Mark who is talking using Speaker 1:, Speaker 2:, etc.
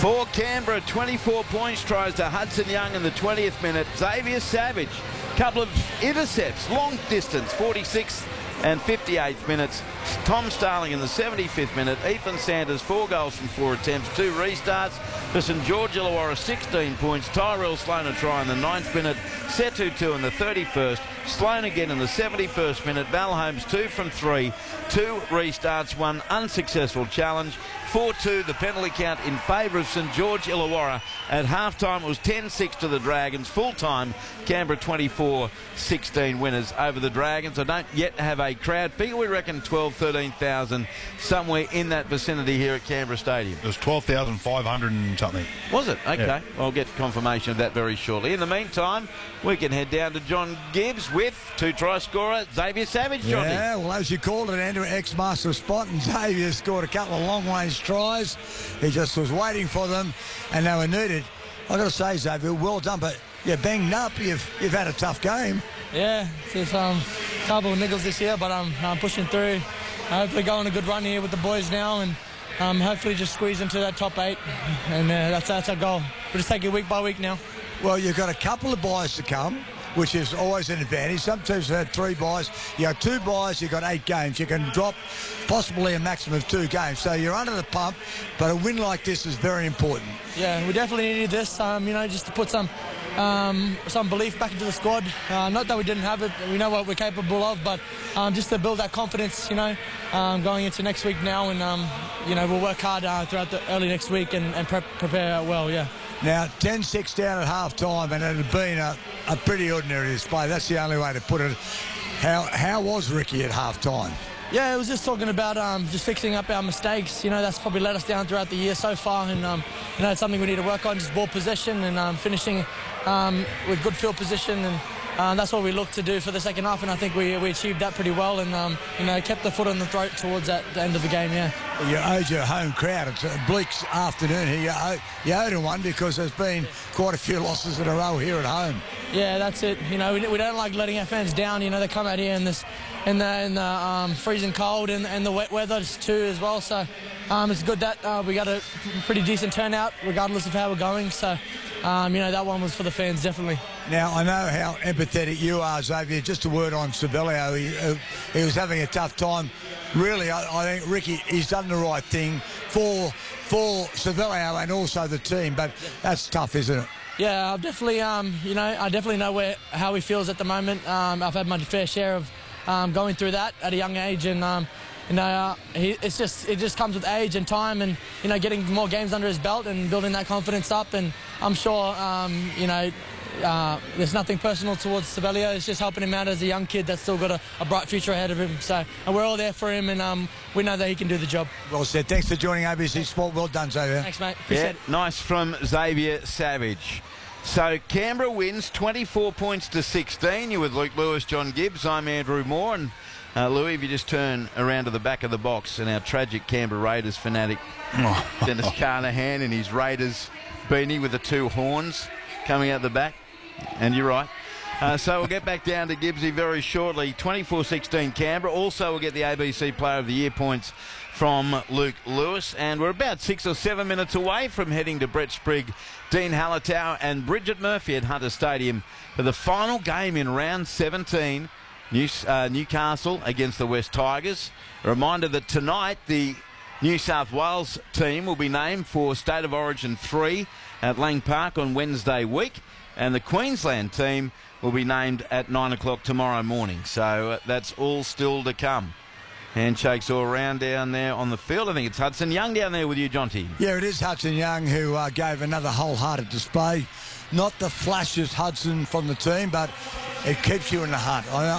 Speaker 1: For Canberra, 24 points, tries to Hudson Young in the 20th minute. Xavier Savage, couple of intercepts, long distance, 46th and 58th minutes. Tom Starling in the 75th minute. Ethan Sanders, 4 goals from 4 attempts, 2 restarts. For St George Illawarra, 16 points. Tyrell Sloan a try in the 9th minute. Setu 2 in the 31st. Sloan again in the 71st minute. Val Holmes 2 from 3. 2 restarts, 1 unsuccessful challenge. 4-2 the penalty count in favour of St George Illawarra. At half-time it was 10-6 to the Dragons. Full-time, Canberra 24-16 winners over the Dragons. I don't yet have a crowd figure. We reckon 13,000 somewhere in that vicinity here at Canberra Stadium.
Speaker 2: It was 12,500 and something.
Speaker 1: Was it? Okay.
Speaker 2: Yeah.
Speaker 1: I'll get confirmation of that very shortly. In the meantime, we can head down to John Gibbs with 2-try scorer Xavier Savage, Johnny.
Speaker 3: Yeah, well, as you called it, Andrew, ex-master spot, and Xavier scored a couple of long-range tries. He just was waiting for them, and they were needed. I've got to say, Xavier, well done, but you're banged up. You've had a tough game.
Speaker 4: Yeah, it's a couple of niggles this year, but I'm pushing through. Hopefully go on a good run here with the boys now, and hopefully just squeeze into that top 8, and that's our goal. We'll just take it week by week now.
Speaker 3: Well, you've got a couple of buys to come, which is always an advantage. Some teams have had 3 buys. You have 2 buys, you've got 8 games. You can drop possibly a maximum of 2 games. So you're under the pump, but a win like this is very important.
Speaker 4: Yeah, we definitely needed this, just to put some belief back into the squad. Not that we didn't have it, we know what we're capable of, but just to build that confidence, going into next week now, and we'll work hard throughout the early next week and prepare well. Yeah.
Speaker 3: Now 10-6 down at half time, and it had been a pretty ordinary display. That's the only way to put it. How was Ricky at half time?
Speaker 4: Yeah, it was just talking about just fixing up our mistakes. That's probably let us down throughout the year so far, and it's something we need to work on, just ball possession and finishing with good field position, and that's what we looked to do for the second half, and I think we achieved that pretty well, and kept the foot on the throat towards the end of the game. Yeah.
Speaker 3: Well, you owed your home crowd. It's a bleak afternoon here. You owed them one because there's been quite a few losses in a row here at home.
Speaker 4: Yeah, that's it. We don't like letting our fans down. They come out here in the freezing cold and the wet weather too as well. So it's good that we got a pretty decent turnout regardless of how we're going. So that one was for the fans, definitely.
Speaker 3: Now, I know how empathetic you are, Xavier. Just a word on Savelio. He was having a tough time. Really, I think Ricky, he's done the right thing for Savelio and also the team, but that's tough, isn't it?
Speaker 4: Yeah, I've definitely, I definitely know how he feels at the moment. I've had my fair share of going through that at a young age, and it just comes with age and time, and getting more games under his belt and building that confidence up. And I'm sure there's nothing personal towards Savelio. It's just helping him out as a young kid that's still got a bright future ahead of him. So and we're all there for him, and we know that he can do the job. Well said. Thanks for joining ABC Sport. Well done, Xavier. Thanks, mate. Appreciate it.
Speaker 1: Nice from Xavier Savage. So Canberra wins 24 points to 16. You're with Luke Lewis, John Gibbs. I'm Andrew Moore. And Louis, if you just turn around to the back of the box, and our tragic Canberra Raiders fanatic, Dennis Carnahan, in his Raiders beanie with the 2 horns coming out the back. And you're right. So we'll get back down to Gibbsy very shortly. 24-16 Canberra. Also we'll get the ABC Player of the Year points from Luke Lewis. And we're about 6 or 7 minutes away from heading to Brett Sprigg, Dean Hallertau and Bridget Murphy at Hunter Stadium for the final game in round 17. Newcastle against the West Tigers. A reminder that tonight the New South Wales team will be named for State of Origin 3 at Lang Park on Wednesday week. And the Queensland team will be named at 9 o'clock tomorrow morning. So that's all still to come. Handshakes all around down there on the field. I think it's Hudson Young down there with you, Jonty.
Speaker 3: Yeah, it is Hudson Young who gave another wholehearted display. Not the flashiest Hudson from the team, but it keeps you in the hunt.